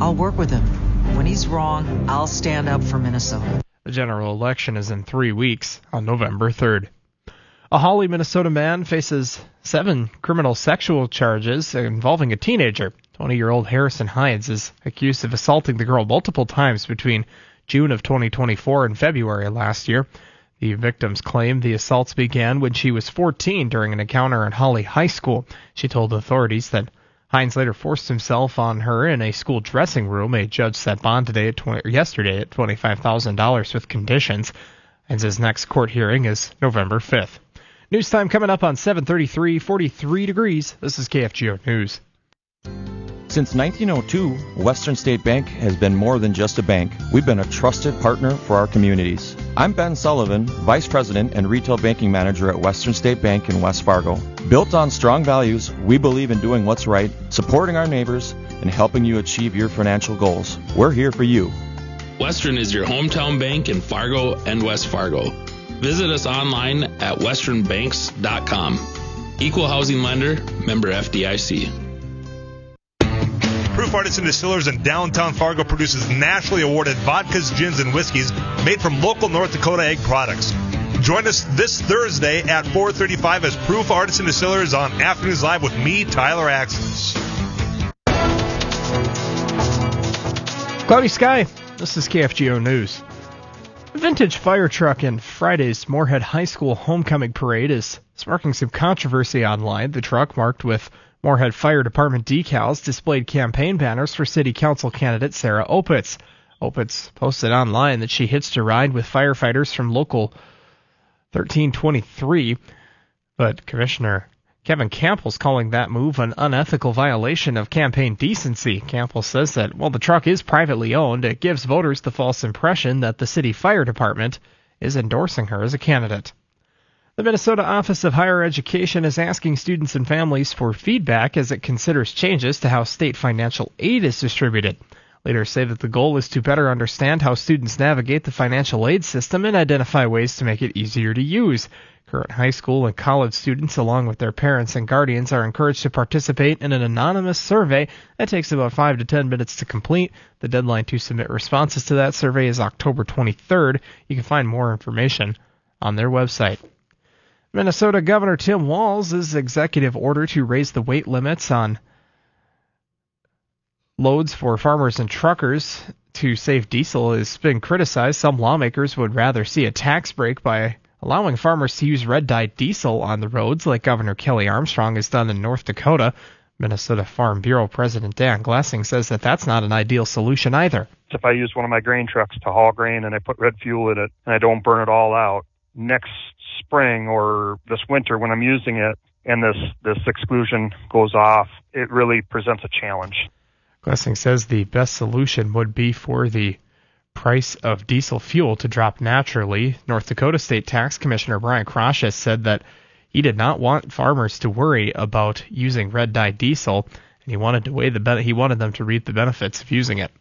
I'll work with him. When he's wrong, I'll stand up for Minnesota. The general election is in 3 weeks on November 3rd. A Hawley, Minnesota man faces 7 criminal sexual charges involving a teenager. 20-year-old Harrison Hines is accused of assaulting the girl multiple times between June of 2024 and February last year. The victims claim the assaults began when she was 14 during an encounter at Hawley High School. She told authorities that Hines later forced himself on her in a school dressing room. A judge set bond yesterday at $25,000 with conditions. Hines' next court hearing is November 5th. News time coming up on 7:33, 43 degrees. This is KFGO News. Since 1902, Western State Bank has been more than just a bank. We've been a trusted partner for our communities. I'm Ben Sullivan, Vice President and Retail Banking Manager at Western State Bank in West Fargo. Built on strong values, we believe in doing what's right, supporting our neighbors, and helping you achieve your financial goals. We're here for you. Western is your hometown bank in Fargo and West Fargo. Visit us online at westernbanks.com. Equal housing lender, member FDIC. Proof Artisan Distillers in downtown Fargo produces nationally awarded vodkas, gins, and whiskeys made from local North Dakota egg products. Join us this Thursday at 4:35 as Proof Artisan Distillers on Afternoons Live with me, Tyler Axels. Cloudy sky. This is KFGO News. A vintage fire truck in Friday's Moorhead High School homecoming parade is sparking some controversy online. The truck, marked with Moorhead Fire Department decals, displayed campaign banners for City Council candidate Sarah Opitz. Opitz posted online that she hitched a ride with firefighters from Local 1323, but Commissioner Kevin Campbell's calling that move an unethical violation of campaign decency. Campbell says that while the truck is privately owned, it gives voters the false impression that the City Fire Department is endorsing her as a candidate. The Minnesota Office of Higher Education is asking students and families for feedback as it considers changes to how state financial aid is distributed. Leaders say that the goal is to better understand how students navigate the financial aid system and identify ways to make it easier to use. Current high school and college students, along with their parents and guardians, are encouraged to participate in an anonymous survey that takes about 5 to 10 minutes to complete. The deadline to submit responses to that survey is October 23rd. You can find more information on their website. Minnesota Governor Tim Walz's executive order to raise the weight limits on loads for farmers and truckers to save diesel has been criticized. Some lawmakers would rather see a tax break by allowing farmers to use red-dyed diesel on the roads, like Governor Kelly Armstrong has done in North Dakota. Minnesota Farm Bureau President Dan Glessing says that that's not an ideal solution either. If I use one of my grain trucks to haul grain and I put red fuel in it and I don't burn it all out, next spring or this winter when I'm using it and this exclusion goes off, it really presents a challenge. Glessing says the best solution would be for the price of diesel fuel to drop naturally. North Dakota State Tax Commissioner Brian Krashes said that he did not want farmers to worry about using red-dyed diesel, and he wanted them to reap the benefits of using it.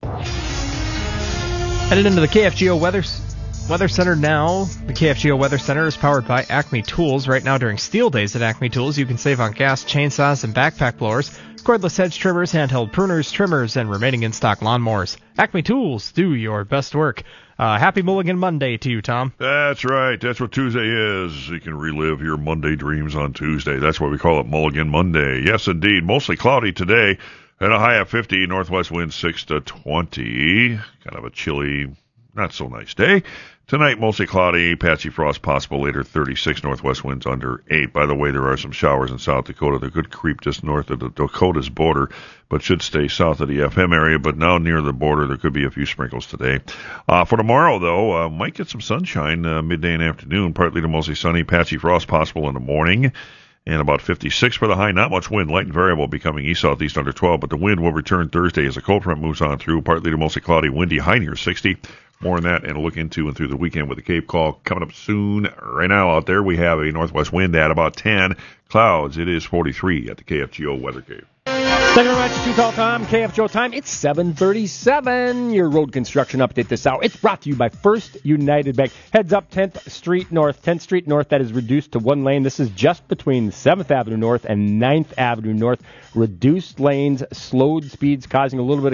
Headed into the KFGO Weather Center now. The KFGO Weather Center is powered by Acme Tools. Right now during Steel Days at Acme Tools, you can save on gas, chainsaws, and backpack blowers, cordless hedge trimmers, handheld pruners, trimmers, and remaining in-stock lawnmowers. Acme Tools, do your best work. Happy Mulligan Monday to you, Tom. That's right. That's what Tuesday is. You can relive your Monday dreams on Tuesday. That's why we call it Mulligan Monday. Yes, indeed. Mostly cloudy today and a high of 50. Northwest wind 6 to 20. Kind of a chilly, not so nice day. Tonight, mostly cloudy, patchy frost possible later, 36 northwest winds under 8. By the way, there are some showers in South Dakota that could creep just north of the Dakota's border, but should stay south of the FM area. But now near the border, there could be a few sprinkles today. For tomorrow, though, might get some sunshine midday and afternoon, partly to mostly sunny, patchy frost possible in the morning. And about 56 for the high. Not much wind. Light and variable becoming east-southeast under 12. But the wind will return Thursday as a cold front moves on through. Partly to mostly cloudy, windy, high near 60. More on that and a look into and through the weekend with the Cape Call coming up soon. Right now out there we have a northwest wind at about 10. Clouds, it is 43 at the KFGO Weather Cave. Thank you very much. 2 Call Tom, KFGO time. It's 7:37. Your road construction update this hour. It's brought to you by First United Bank. Heads up 10th Street North. 10th Street North, that is reduced to one lane. This is just between 7th Avenue North and 9th Avenue North. Reduced lanes, slowed speeds, causing a little bit of